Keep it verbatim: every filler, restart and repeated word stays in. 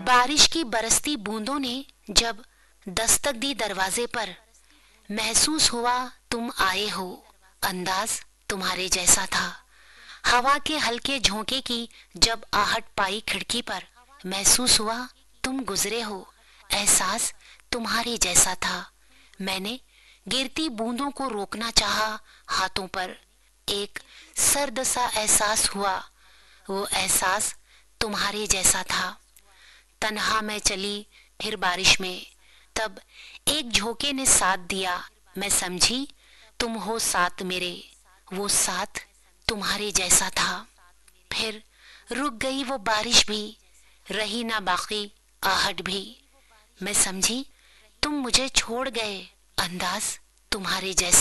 बारिश की बरसती बूंदों ने जब दस्तक दी दरवाजे पर, महसूस हुआ तुम आए हो। अंदाज तुम्हारे जैसा था। हवा के हल्के झोंके की जब आहट पाई खिड़की पर, महसूस हुआ तुम गुजरे हो। एहसास तुम्हारे जैसा था। मैंने गिरती बूंदों को रोकना चाहा हाथों पर, एक सर्द सा एहसास हुआ। वो एहसास तुम्हारे जैसा था। तन्हा मैं चली फिर बारिश में, तब एक झोंके ने साथ दिया। मैं समझी तुम हो साथ मेरे, वो साथ तुम्हारे जैसा था। फिर रुक गई वो बारिश भी, रही ना बाकी आहट भी। मैं समझी तुम मुझे छोड़ गए। अंदाज तुम्हारे जैसा